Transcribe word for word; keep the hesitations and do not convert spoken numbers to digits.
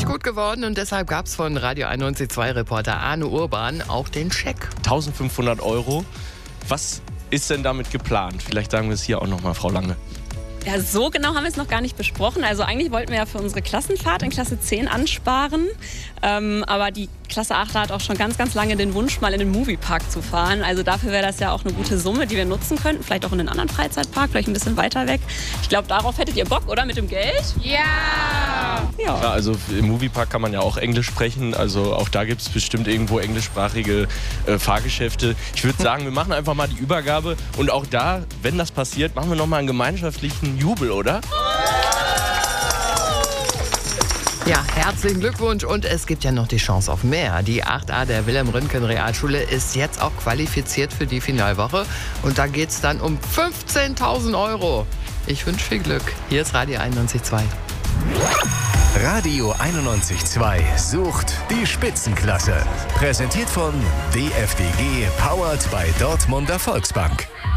richtig gut geworden und deshalb gab es von Radio einundneunzig Komma zwei Reporter Arne Urban auch den Scheck. eintausendfünfhundert Euro. Was ist denn damit geplant? Vielleicht sagen wir es hier auch nochmal, Frau Lange. Ja, so genau haben wir es noch gar nicht besprochen. Also eigentlich wollten wir ja für unsere Klassenfahrt in Klasse zehn ansparen. Ähm, aber die Klasse acht hat auch schon ganz, ganz lange den Wunsch, mal in den Moviepark zu fahren. Also dafür wäre das ja auch eine gute Summe, die wir nutzen könnten. Vielleicht auch in einen anderen Freizeitpark, vielleicht ein bisschen weiter weg. Ich glaube, darauf hättet ihr Bock, oder? Mit dem Geld? Ja! Ja, also im Moviepark kann man ja auch Englisch sprechen. Also auch da gibt es bestimmt irgendwo englischsprachige äh, Fahrgeschäfte. Ich würde sagen, wir machen einfach mal die Übergabe. Und auch da, wenn das passiert, machen wir nochmal einen gemeinschaftlichen Jubel, oder? Ja, herzlichen Glückwunsch und es gibt ja noch die Chance auf mehr. Die acht a der Wilhelm-Röntgen-Realschule ist jetzt auch qualifiziert für die Finalwoche und da geht es dann um fünfzehntausend Euro. Ich wünsche viel Glück. Hier ist Radio einundneunzig Komma zwei. Radio einundneunzig Komma zwei sucht die Spitzenklasse. Präsentiert von D F D G, powered bei Dortmunder Volksbank.